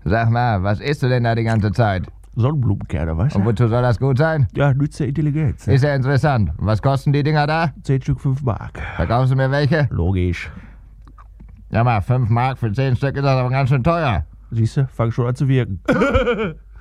Sag mal, was isst du denn da die ganze Zeit? Sonnenblumenkerne, weißt du? Und wozu soll das gut sein? Ja, nützt der Intelligenz. Ist ja interessant. Was kosten die Dinger da? 10 Stück 5 Mark. Verkaufst du mir welche? Logisch. Ja mal, 5 Mark für 10 Stück ist das aber ganz schön teuer. Siehste, fang schon an zu wirken.